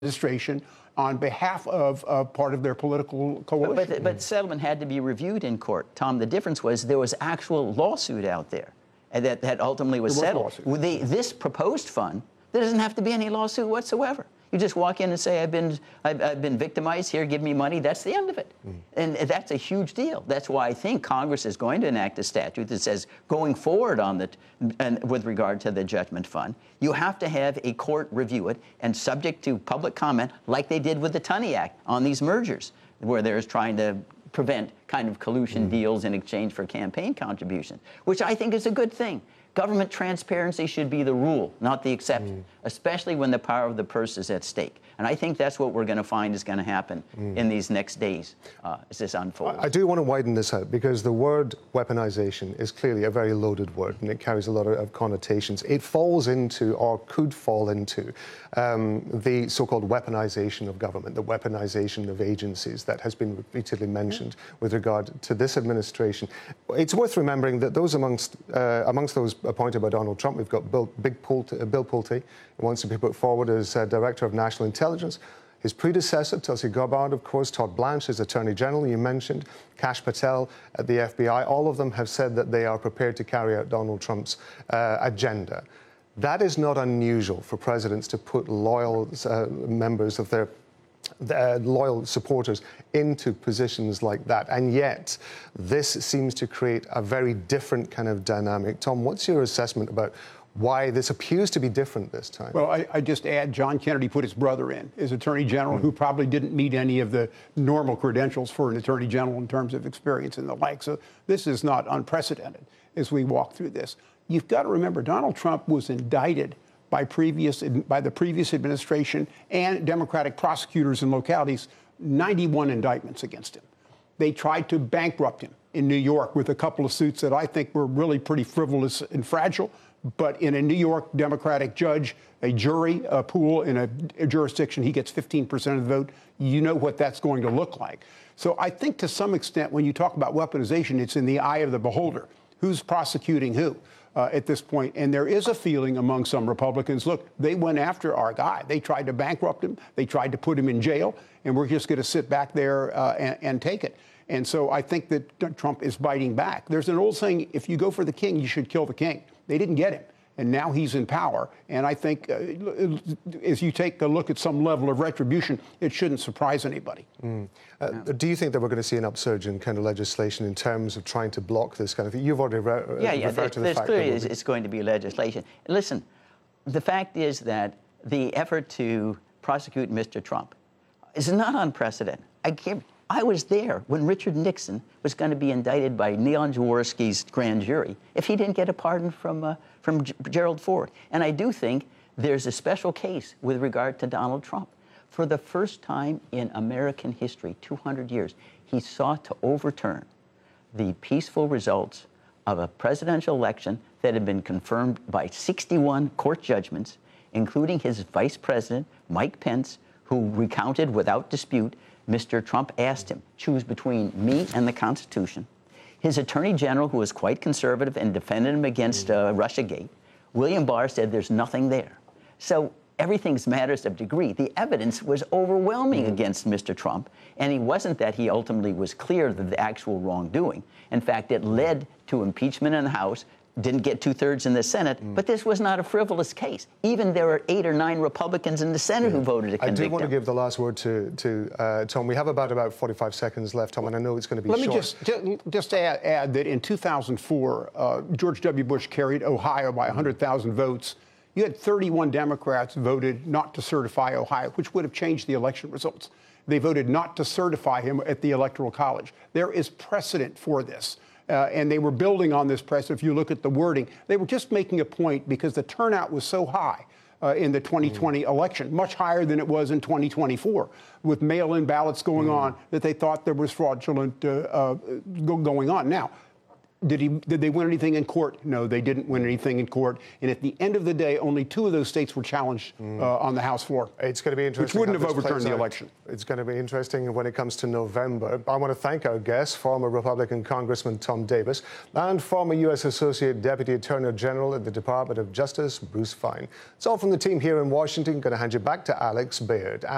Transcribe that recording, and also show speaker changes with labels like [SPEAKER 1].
[SPEAKER 1] administration on behalf of part of their political coalition.
[SPEAKER 2] But settlement had to be reviewed in court, Tom. The difference was there was actual lawsuit out there and that ultimately was settled. This proposed fund, there doesn't have to be any lawsuit whatsoever. You just walk in and say, I've been victimized, here, give me money. That's the end of it. And that's a huge deal. That's why I think Congress is going to enact a statute that says going forward on with regard to the judgment fund, you have to have a court review it and subject to public comment like they did with the Tunney Act on these mergers, where they're trying to prevent kind of collusion deals in exchange for campaign contributions, which I think is a good thing. Government transparency should be the rule, not the exception, especially when the power of the purse is at stake. And I think that's what we're going to find is going to happen in these next days as this unfolds.
[SPEAKER 3] I do want to widen this out because the word weaponization is clearly a very loaded word and it carries a lot of connotations. It falls into, or could fall into, the so-called weaponization of government, the weaponization of agencies that has been repeatedly mentioned with regard to this administration. It's worth remembering that those amongst those appointed by Donald Trump, we've got Bill Pulte, who wants to be put forward as Director of National Intelligence. His predecessor, Tulsi Gabbard, of course, Todd Blanche as Attorney General, you mentioned, Kash Patel at the FBI. All of them have said that they are prepared to carry out Donald Trump's agenda. That is not unusual for presidents to put loyal members of their loyal supporters into positions like that. And yet, this seems to create a very different kind of dynamic. Tom, what's your assessment about why this appears to be different this time?
[SPEAKER 1] Well, I just add John Kennedy put his brother in as Attorney General, who probably didn't meet any of the normal credentials for an Attorney General in terms of experience and the like. So this is not unprecedented as we walk through this. You've got to remember, Donald Trump was indicted by the previous administration and Democratic prosecutors in localities, 91 indictments against him. They tried to bankrupt him in New York with a couple of suits that I think were really pretty frivolous and fragile. But in a New York Democratic judge, a jury pool in a jurisdiction, he gets 15% of the vote. You know what that's going to look like. So I think to some extent, when you talk about weaponization, it's in the eye of the beholder. Who's prosecuting who? At this point. And there is a feeling among some Republicans, look, they went after our guy. They tried to bankrupt him. They tried to put him in jail. And we're just going to sit back there and take it. And so I think that Trump is biting back. There's an old saying, if you go for the king, you should kill the king. They didn't get him. And now he's in power. And I think as you take a look at some level of retribution, it shouldn't surprise anybody.
[SPEAKER 3] Do you think that we're going to see an upsurge in kind of legislation in terms of trying to block this kind of thing? You've already referred to the fact
[SPEAKER 2] clearly it's going to be legislation. Listen, the fact is that the effort to prosecute Mr. Trump is not unprecedented. I was there when Richard Nixon was going to be indicted by Neil Jaworski's grand jury if he didn't get a pardon from Gerald Ford. And I do think there's a special case with regard to Donald Trump. For the first time in American history, 200 years, he sought to overturn the peaceful results of a presidential election that had been confirmed by 61 court judgments, including his vice president, Mike Pence, who recounted without dispute Mr. Trump asked him, choose between me and the Constitution. His attorney general, who was quite conservative and defended him against Russiagate, William Barr, said there's nothing there. So everything matters of degree. The evidence was overwhelming against Mr. Trump, and it wasn't that he ultimately was clear of the actual wrongdoing. In fact, it led to impeachment in the House, didn't get 2/3 in the Senate, but this was not a frivolous case. Even there were 8 or 9 Republicans in the Senate who voted to convict him.
[SPEAKER 3] I do want to give the last word to Tom. We have about 45 seconds left, Tom, and I know it's going to be short.
[SPEAKER 1] Let me just add that in 2004, George W. Bush carried Ohio by 100,000 votes. You had 31 Democrats voted not to certify Ohio, which would have changed the election results. They voted not to certify him at the Electoral College. There is precedent for this. And they were building on this precedent. If you look at the wording, they were just making a point because the turnout was so high in the 2020 election, much higher than it was in 2024, with mail-in ballots going on, that they thought there was fraudulent going on. Now, did they win anything in court? No, they didn't win anything in court. And at the end of the day, only 2 of those states were challenged on the House floor.
[SPEAKER 3] It's going to be interesting.
[SPEAKER 1] Which wouldn't have overturned the election.
[SPEAKER 3] It's going to be interesting when it comes to November. I want to thank our guests, former Republican Congressman Tom Davis and former U.S. Associate Deputy Attorney General at the Department of Justice, Bruce Fein. It's all from the team here in Washington. Going to hand you back to Alex Baird.